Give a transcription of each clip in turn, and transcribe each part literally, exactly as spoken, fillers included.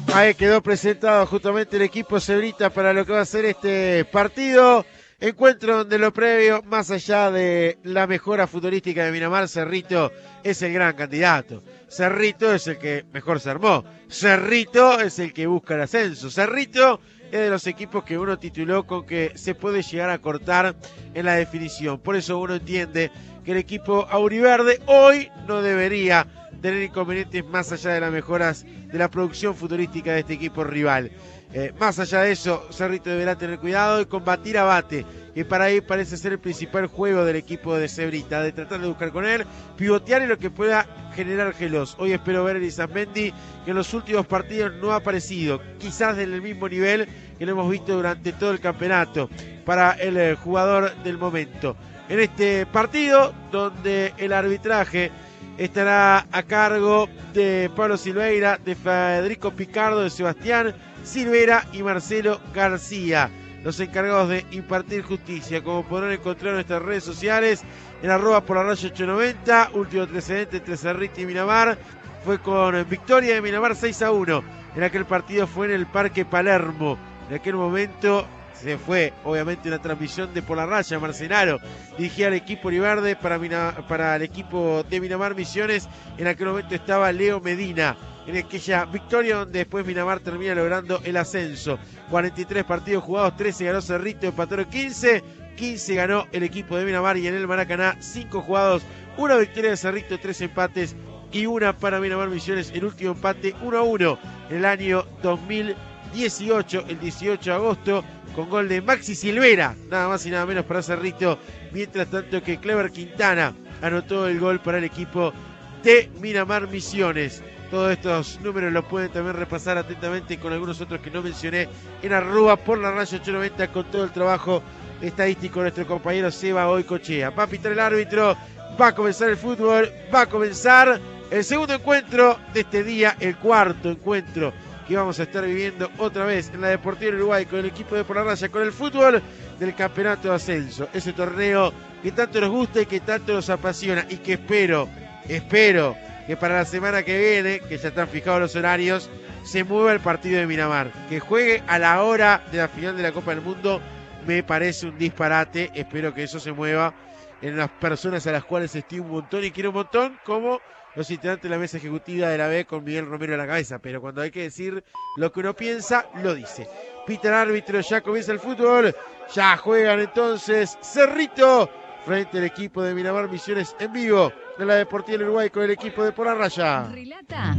Ahí quedó presentado justamente el equipo Cebrita para lo que va a ser este partido. Encuentro donde lo previo, más allá de la mejora futbolística de Miramar, Cerrito es el gran candidato. Cerrito es el que mejor se armó. Cerrito es el que busca el ascenso. Cerrito es de los equipos que uno tituló con que se puede llegar a cortar en la definición. Por eso uno entiende que el equipo auriverde hoy no debería tener inconvenientes más allá de las mejoras de la producción futbolística de este equipo rival. Eh, más allá de eso, Cerrito deberá tener cuidado y combatir a Bate, que para ahí parece ser el principal juego del equipo de Cebrita, de tratar de buscar con él, pivotear en lo que pueda generar Gelos. Hoy espero ver a Elizamendi, que en los últimos partidos no ha aparecido, quizás en el mismo nivel que lo hemos visto durante todo el campeonato, para el eh, jugador del momento. En este partido, donde el arbitraje estará a cargo de Pablo Silveira, de Federico Picardo, de Sebastián Silvera y Marcelo García, los encargados de impartir justicia. Como podrán encontrar en nuestras redes sociales, en arroba por la raya ocho noventa, último antecedente entre Cerrito y Miramar, fue con victoria de Miramar seis a uno. En aquel partido fue en el Parque Palermo. En aquel momento se fue, obviamente, una transmisión de Por la Raya. Marcenaro dirigía al equipo Oliverde para, Mina, para el equipo de Miramar Misiones. En aquel momento estaba Leo Medina. En aquella victoria donde después Miramar termina logrando el ascenso. cuarenta y tres partidos jugados, trece ganó Cerrito, empataron quince. quince ganó el equipo de Miramar, y en el Maracaná cinco jugados, una victoria de Cerrito, tres empates y una para Miramar Misiones. El último empate uno a uno en el año dos mil dieciocho, el dieciocho de agosto, con gol de Maxi Silvera, nada más y nada menos para Cerrito, mientras tanto que Clever Quintana anotó el gol para el equipo de Miramar Misiones. Todos estos números los pueden también repasar atentamente con algunos otros que no mencioné en arroba por la raya ocho noventa, con todo el trabajo estadístico de nuestro compañero Seba Goicochea. Va a pitar el árbitro, va a comenzar el fútbol, va a comenzar el segundo encuentro de este día, el cuarto encuentro que vamos a estar viviendo otra vez en la Deportiva del Uruguay con el equipo de Por la Raya, con el fútbol del Campeonato de Ascenso. Ese torneo que tanto nos gusta y que tanto nos apasiona, y que espero, espero que para la semana que viene, que ya están fijados los horarios, se mueva el partido de Miramar. Que juegue a la hora de la final de la Copa del Mundo me parece un disparate. Espero que eso se mueva en las personas a las cuales estimo un montón y quiero un montón, como los integrantes de la mesa ejecutiva de la B, con Miguel Romero a la cabeza. Pero cuando hay que decir lo que uno piensa, lo dice. Pita el árbitro, ya comienza el fútbol. Ya juegan entonces Cerrito frente al equipo de Miramar Misiones en vivo de la Deportiva del Uruguay con el equipo de Por la Raya. Relata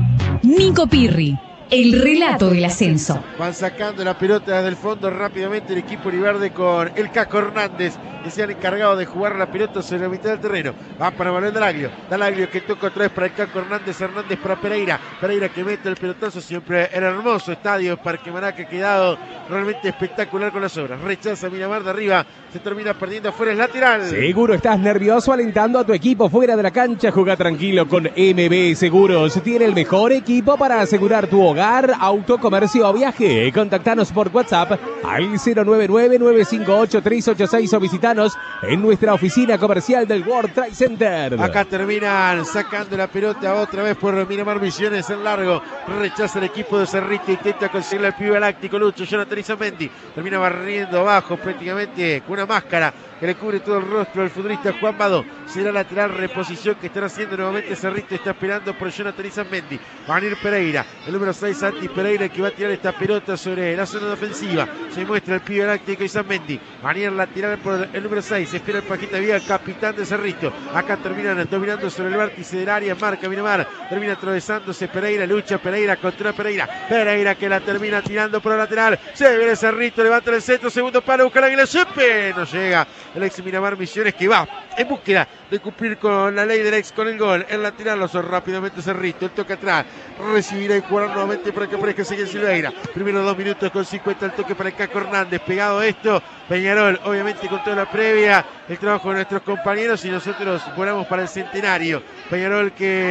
Nico Pirri, el relato del ascenso. Van sacando la pelota desde el fondo rápidamente el equipo Oliverde con el Caco Hernández, que se han encargado de jugar la pelota sobre la mitad del terreno. Va para Manuel Dalaglio. Dalaglio que toca otra vez para el Caco Hernández. Hernández para Pereira. Pereira que mete el pelotazo siempre. El hermoso estadio Parque Maraca, ha quedado realmente espectacular con las obras. Rechaza Miramar de arriba. Se termina perdiendo afuera, el lateral. Seguro estás nervioso alentando a tu equipo fuera de la cancha. Juega tranquilo con M B Seguros. Tiene el mejor equipo para asegurar tu hogar, auto, comercio o viaje. Contactanos por WhatsApp al cero nueve nueve, nueve cinco ocho, tres ocho seis o visitanos en nuestra oficina comercial del World Trade Center. Acá terminan sacando la pelota otra vez por Miramar Misiones en largo. Rechaza el equipo de Cerrito, intenta conseguir el pibe galáctico Lucho Jonathan Elizamendi. Termina barriendo abajo prácticamente con una máscara que le cubre todo el rostro del futbolista Juan Badó. Será lateral, reposición que están haciendo nuevamente Cerrito. Está esperando por Jonathan Elizamendi. Va a venir Pereira, el número seis, Santi Pereira, que va a tirar esta pelota sobre la zona ofensiva. Se muestra el pibe galáctico Elizamendi. Va a venir lateral por el número seis. Espera el Pajita Vía, capitán de Cerrito. Acá terminan dominando sobre el vértice del área. Marca Miramar. Termina atravesándose Pereira. Lucha Pereira contra Pereira. Pereira que la termina tirando por el lateral. Se viene Cerrito. Levanta el centro. Segundo palo. Busca la Águila. Chepe. No llega el ex Miramar Misiones, que va en búsqueda de cumplir con la ley del ex con el gol. El lateral lo hace rápidamente Cerrito. El toque atrás. Recibirá y jugará nuevamente para que aparezca Ezequiel Silveira. Primero dos minutos con cincuenta. El toque para el Caco Hernández. Pegado esto. Peñarol, obviamente con toda la previa, el trabajo de nuestros compañeros, y nosotros volamos para el centenario. Peñarol que